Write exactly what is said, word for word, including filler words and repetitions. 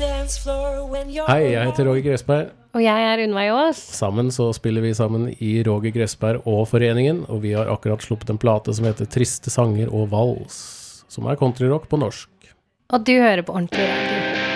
Hei, jeg heter Roger Gressberg. Og jeg er Unnveig Aas. Sammen så spiller vi sammen i Roger Gressberg og Foreningen, og vi har akkurat sluppet en plate som heter Triste sanger og vals, som er countryrock på norsk. Og du hører på Ordentlig Radio.